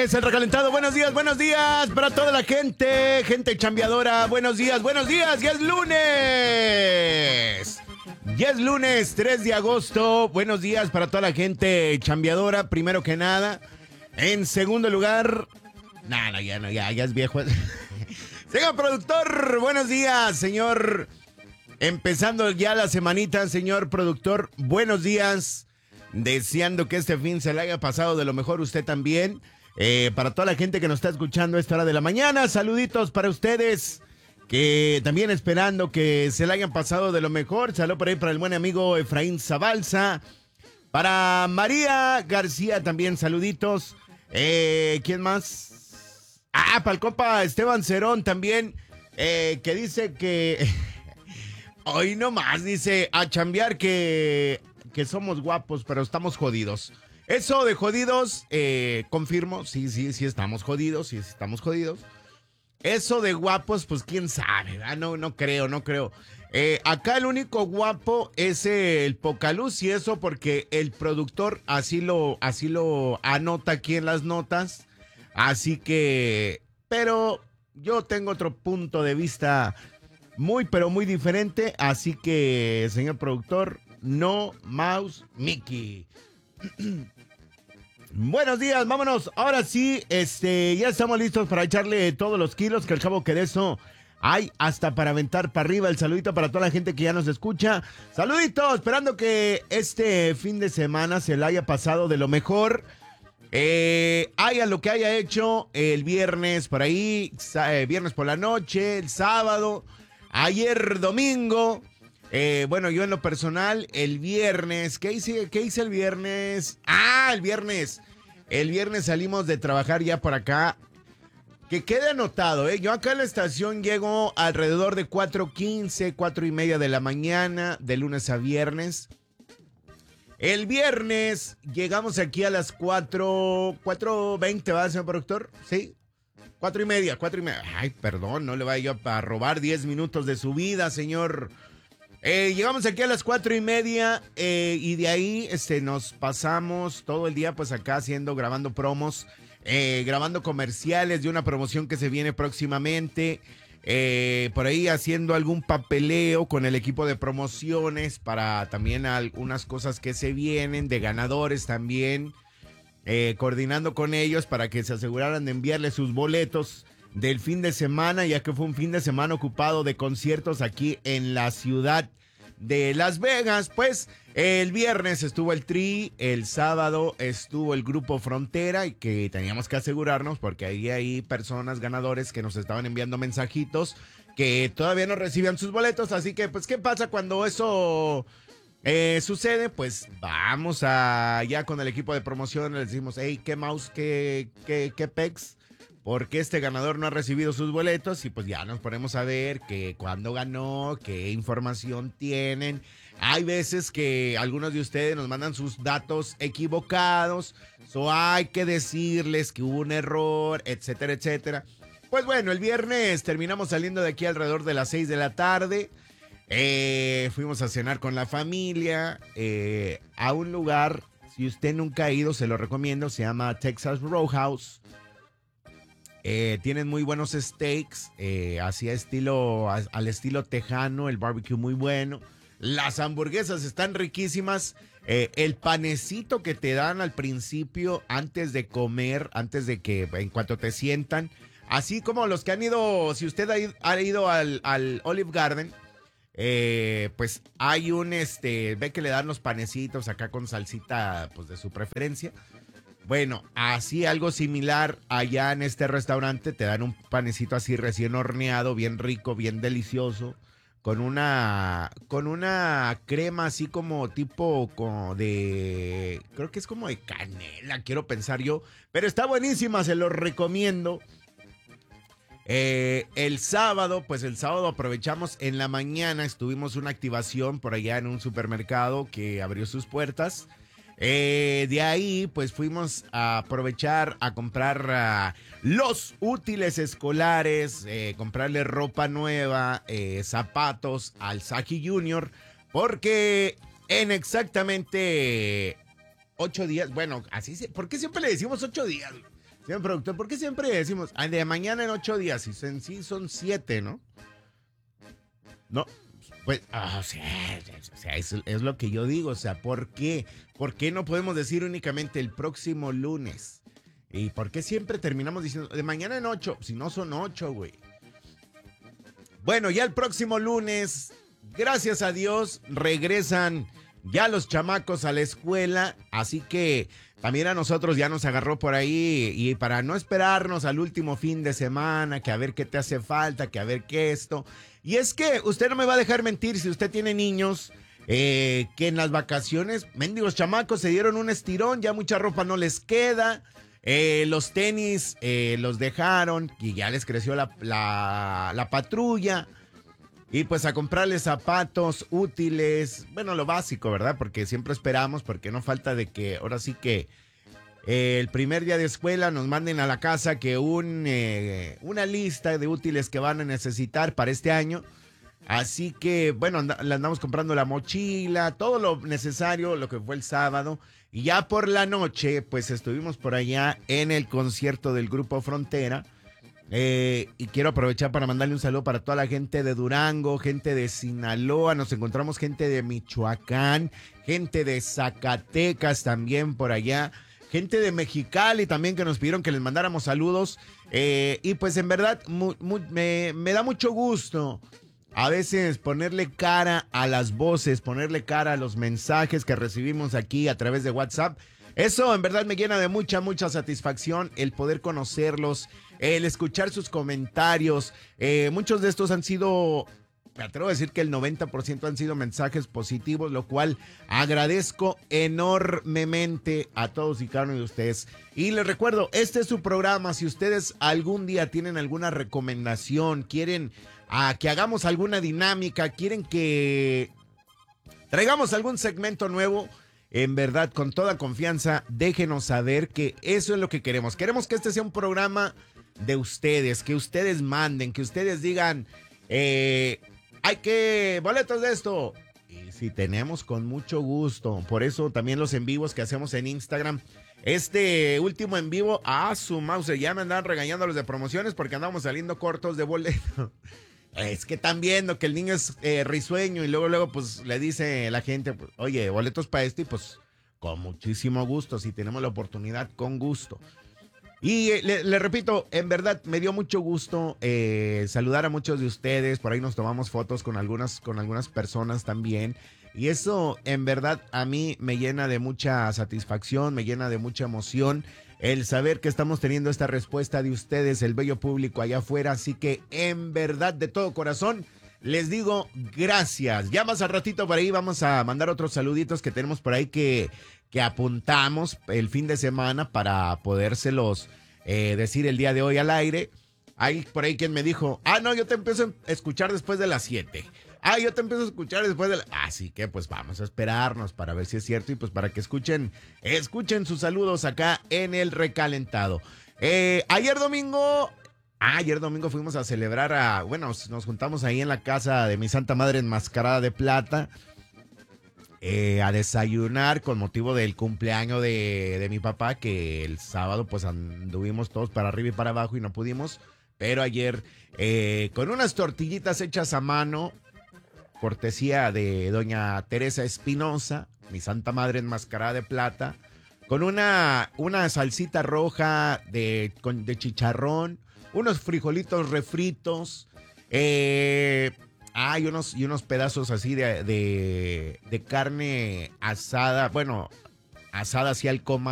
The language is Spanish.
Es el recalentado. Buenos días para toda la gente chambeadora. Buenos días, ya es lunes. Ya es lunes 3 de agosto. Buenos días para toda la gente chambeadora, primero que nada. En segundo lugar, ya es viejo. Señor productor, buenos días, señor. Empezando ya la semanita, señor productor, buenos días. Deseando que este fin se le haya pasado de lo mejor usted también. Para toda la gente que nos está escuchando a esta hora de la mañana, saluditos para ustedes. Que también esperando que se le hayan pasado de lo mejor. Saludos por ahí para el buen amigo Efraín Zabalza. Para María García también saluditos. ¿Quién más? Para el compa Esteban Cerón también. Que dice que... Hoy nomás dice a chambear que somos guapos, pero estamos jodidos. Eso de jodidos, confirmo, sí estamos jodidos, Eso de guapos, pues quién sabe, ¿verdad? No creo. Acá el único guapo es el Pocaluz y eso porque el productor así lo anota aquí en las notas. Así que, pero yo tengo otro punto de vista pero muy diferente. Así que, señor productor, no mouse Mickey. Buenos días, vámonos. Ahora sí, ya estamos listos para echarle todos los kilos, que al cabo que de eso hay hasta para aventar para arriba. El saludito para toda la gente que ya nos escucha. Saludito, esperando que este fin de semana se le haya pasado de lo mejor. Haya lo que haya hecho el viernes por ahí, viernes por la noche, el sábado, ayer domingo. Bueno, yo en lo personal, el viernes, ¿qué hice el viernes? El viernes salimos de trabajar ya por acá. Que quede anotado, yo acá en la estación llego alrededor de 4:15, 4:30 de la mañana, de lunes a viernes. El viernes llegamos aquí a las 4:20, ¿va, señor productor? Sí. 4:30. Ay, perdón, no le vaya a robar 10 minutos de su vida, señor. Llegamos aquí a las 4:30 y de ahí nos pasamos todo el día pues acá grabando promos, grabando comerciales de una promoción que se viene próximamente, por ahí haciendo algún papeleo con el equipo de promociones para también algunas cosas que se vienen, de ganadores también, coordinando con ellos para que se aseguraran de enviarle sus boletos del fin de semana, ya que fue un fin de semana ocupado de conciertos aquí en la ciudad de Las Vegas. Pues el viernes estuvo el Tri, el sábado estuvo el Grupo Frontera, y que teníamos que asegurarnos porque hay personas ganadores que nos estaban enviando mensajitos que todavía no recibían sus boletos. Así que pues, ¿qué pasa cuando eso sucede? Pues vamos ya con el equipo de promoción, le decimos, hey, ¿qué mouse, qué pex? Porque este ganador no ha recibido sus boletos, y pues ya nos ponemos a ver que cuándo ganó, qué información tienen. Hay veces que algunos de ustedes nos mandan sus datos equivocados, hay que decirles que hubo un error, etcétera, etcétera. Pues bueno, el viernes terminamos saliendo de aquí alrededor de las 6 de la tarde. Fuimos a cenar con la familia a un lugar, si usted nunca ha ido, se lo recomiendo, se llama Texas Roadhouse. Tienen muy buenos steaks, así al estilo tejano, el barbecue muy bueno. Las hamburguesas están riquísimas. El panecito que te dan al principio, antes de comer, en cuanto te sientan, así como los que han ido, si usted ha ido al Olive Garden, pues hay ve que le dan los panecitos acá con salsita, pues de su preferencia. Bueno, así algo similar allá en este restaurante, te dan un panecito así recién horneado, bien rico, bien delicioso, con una crema así como tipo creo que es como de canela, quiero pensar yo, pero está buenísima, se lo recomiendo. El sábado aprovechamos en la mañana, estuvimos una activación por allá en un supermercado que abrió sus puertas. De ahí pues fuimos a aprovechar a comprar los útiles escolares, comprarle ropa nueva, zapatos al Saki Junior, porque en exactamente 8 días, bueno, ¿por qué siempre le decimos 8 días? Señor productor, ¿por qué siempre decimos de mañana en 8 días? Y en sí son 7, ¿no? No, pues, o sea, es lo que yo digo, o sea, ¿por qué? ¿Por qué no podemos decir únicamente el próximo lunes? ¿Y por qué siempre terminamos diciendo de mañana en 8? Si no son 8, güey. Bueno, ya el próximo lunes, gracias a Dios, regresan ya los chamacos a la escuela, así que también a nosotros ya nos agarró por ahí y para no esperarnos al último fin de semana, que a ver qué te hace falta, que a ver qué esto. Y es que usted no me va a dejar mentir si usted tiene niños, que en las vacaciones, mendigos chamacos se dieron un estirón, ya mucha ropa no les queda. Los tenis los dejaron y ya les creció la patrulla. Y pues a comprarles zapatos útiles, bueno, lo básico, ¿verdad? Porque siempre esperamos, porque no falta de que ahora sí que el primer día de escuela nos manden a la casa que una lista de útiles que van a necesitar para este año. Así que, bueno, le andamos comprando la mochila, todo lo necesario, lo que fue el sábado. Y ya por la noche, pues estuvimos por allá en el concierto del Grupo Frontera. Y quiero aprovechar para mandarle un saludo para toda la gente de Durango, gente de Sinaloa, nos encontramos gente de Michoacán, gente de Zacatecas también por allá, gente de Mexicali también que nos pidieron que les mandáramos saludos. Y pues en verdad me da mucho gusto a veces ponerle cara a las voces, ponerle cara a los mensajes que recibimos aquí a través de WhatsApp. Eso en verdad me llena de mucha satisfacción el poder conocerlos, el escuchar sus comentarios. Muchos de estos han sido, me atrevo a decir que el 90% han sido mensajes positivos, lo cual agradezco enormemente a todos y cada uno de ustedes. Y les recuerdo, este es su programa. Si ustedes algún día tienen alguna recomendación, quieren que hagamos alguna dinámica, quieren que traigamos algún segmento nuevo, en verdad, con toda confianza, déjenos saber que eso es lo que queremos. Queremos que este sea un programa de ustedes, que ustedes manden, que ustedes digan, hay que boletos de esto. Y si tenemos, con mucho gusto. Por eso también los en vivos que hacemos en Instagram. Este último en vivo, su mouse, ya me andan regañando los de promociones porque andamos saliendo cortos de boletos. Es que están viendo que el niño es risueño y luego pues le dice la gente, pues, oye, boletos para esto y pues con muchísimo gusto, si tenemos la oportunidad, con gusto. Y le repito, en verdad me dio mucho gusto saludar a muchos de ustedes, por ahí nos tomamos fotos con algunas personas también. Y eso en verdad a mí me llena de mucha satisfacción, me llena de mucha emoción el saber que estamos teniendo esta respuesta de ustedes, el bello público allá afuera. Así que en verdad, de todo corazón, les digo gracias. Ya más al ratito por ahí vamos a mandar otros saluditos que tenemos por ahí que apuntamos el fin de semana para podérselos decir el día de hoy al aire. Hay por ahí quien me dijo, no, yo te empiezo a escuchar después de las 7. Yo te empiezo a escuchar después de Así que pues vamos a esperarnos para ver si es cierto y pues para que escuchen sus saludos acá en el recalentado. Ayer domingo fuimos a celebrar nos juntamos ahí en la casa de mi Santa Madre Enmascarada de Plata a desayunar con motivo del cumpleaños de mi papá, que el sábado pues anduvimos todos para arriba y para abajo y no pudimos, pero ayer con unas tortillitas hechas a mano, cortesía de doña Teresa Espinosa, mi Santa Madre Enmascarada de Plata, con una salsita roja de chicharrón, unos frijolitos refritos, y unos pedazos así de carne asada, bueno, asada hacia el comal.